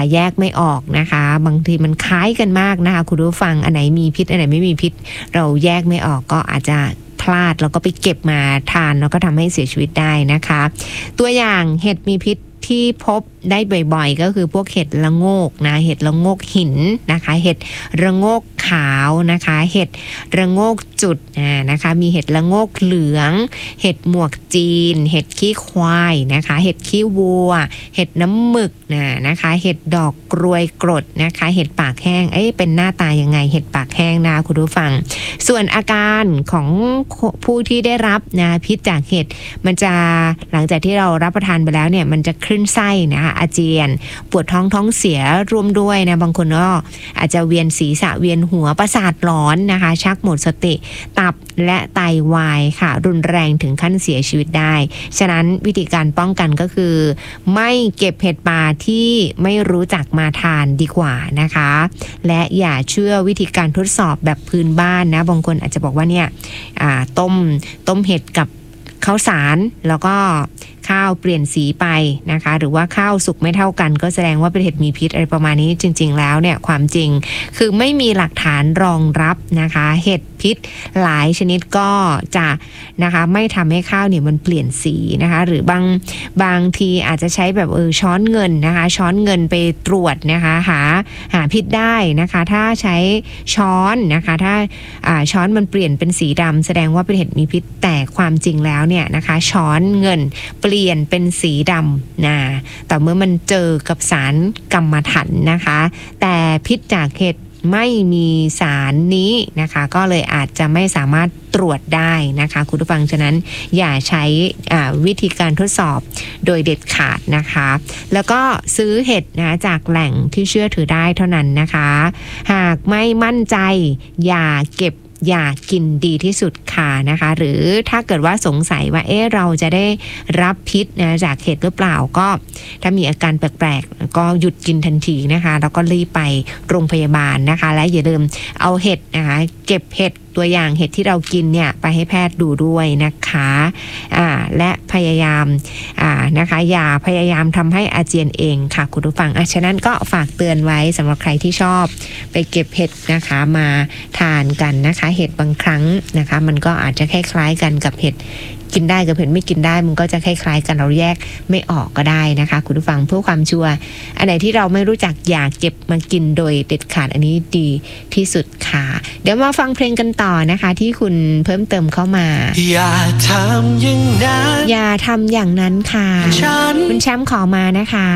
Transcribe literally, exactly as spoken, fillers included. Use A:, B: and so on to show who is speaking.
A: แยกไม่ออกนะคะบางทีมันคล้ายกันมากนะคะคุณผู้ฟังอันไหนมีพิษอันไหนไม่มีพิษเราแยกไม่ออกก็อาจจะพลาดแล้วก็ไปเก็บมาทานแล้วก็ทำให้เสียชีวิตได้นะคะตัวอย่างเห็ดมีพิษที่พบได้บ่อยๆก็คือพวกเห็ดละโงกนะเห็ดละโงกหินนะคะเห็ดระโงกขาวนะคะเห็ดระโงกจุดนะคะมีเห็ดละโงกเหลืองเห็ดหมวกจีนเห็ดขี้ควายนะคะเห็ดขี้วัวเห็ดน้ำหมึกนะนะคะเห็ดดอกกรวยกรดนะคะเห็ดปากแห้งเอ้ยเป็นหน้าตายังไงเห็ดปากแห้งนะคุณผู้ฟังส่วนอาการของผู้ที่ได้รับนะพิษจากเห็ดมันจะหลังจากที่เรารับประทานไปแล้วเนี่ยมันจะคลื่นไส้นะคะอาเจียนปวดท้องท้องเสียร่วมด้วยนะบางคนก็อาจจะเวียนศีรษะเวียนหัวประสาทร้อนนะคะชักหมดสติตับและไตวายค่ะรุนแรงถึงขั้นเสียชีวิตได้ฉะนั้นวิธีการป้องกันก็คือไม่เก็บเห็ดป่าที่ไม่รู้จักมาทานดีกว่านะคะและอย่าเชื่อวิธีการทดสอบแบบพื้นบ้านนะบางคนอาจจะบอกว่าเนี่ยต้มต้มเห็ดกับข้าวสารแล้วก็ข้าวเปลี่ยนสีไปนะคะหรือว่าข้าวสุกไม่เท่ากันก็แสดงว่าเป็นเห็ดมีพิษอะไรประมาณนี้จริงๆแล้วเนี่ยความจริงคือไม่มีหลักฐานรองรับนะคะเห็ดพิษหลายชนิดก็จะนะคะไม่ทำให้ข้าวเนี่ยมันเปลี่ยนสีนะคะหรือบางบางทีอาจจะใช้แบบเออช้อนเงินนะคะช้อนเงินไปตรวจนะคะหาหาพิษได้นะคะถ้าใช้ช้อนนะคะถ้าอ่าช้อนมันเปลี่ยนเป็นสีดำแสดงว่าเป็นเห็ดมีพิษแต่ความจริงแล้วเนี่ยนะคะช้อนเงินเปลี่ยนเป็นสีดำนะแต่เมื่อมันเจอกับสารกัมมันถันนะคะแต่พิษจากเห็ดไม่มีสารนี้นะคะก็เลยอาจจะไม่สามารถตรวจได้นะคะคุณผู้ฟังฉะนั้นอย่าใช้วิธีการทดสอบโดยเด็ดขาดนะคะแล้วก็ซื้อเห็ดนะจากแหล่งที่เชื่อถือได้เท่านั้นนะคะหากไม่มั่นใจอย่าเก็บอย่ากินดีที่สุดค่ะนะคะหรือถ้าเกิดว่าสงสัยว่าเอ๊ะเราจะได้รับพิษนะจากเห็ดหรือเปล่าก็ถ้ามีอาการแปลกๆก็หยุดกินทันทีนะคะแล้วก็รีบไปโรงพยาบาลนะคะและอย่าลืมเอาเห็ดนะคะเก็บเห็ดตัวอย่างเห็ดที่เรากินเนี่ยไปให้แพทย์ดูด้วยนะคะอ่าและพยายามอ่านะคะอย่าพยายามทำให้อาเจียนเองค่ะคุณผู้ฟังอ่ะฉะนั้นก็ฝากเตือนไว้สำหรับใครที่ชอบไปเก็บเห็ดนะคะมาทานกันนะคะเห็ดบางครั้งนะคะมันก็อาจจะคล้ายๆกันกับเห็ดกินได้กับเห็ดไม่กินได้มันก็จะคล้ายๆกันเราแยกไม่ออกก็ได้นะคะคุณผู้ฟังเพื่อความชัวร์อันไหนที่เราไม่รู้จักอย่าเก็บมากินโดยเด็ดขาดอันนี้ดีที่สุดค่ะเดี๋ยวมาฟังเพลงกันต่อนะคะที่คุณเพิ่มเติมเข้ามา
B: อย่าทำอย่างนั้น
A: อย่าทำอย่างนั้นค่ะคุณแชมป์ขอมานะคะ